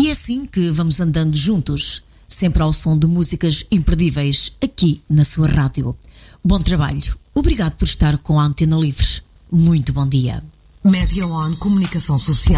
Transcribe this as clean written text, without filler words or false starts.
é assim que vamos andando juntos, sempre ao som de músicas imperdíveis, aqui na sua rádio. Bom trabalho. Obrigado por estar com a Antena Livre. Muito bom dia. Média On Comunicação Social.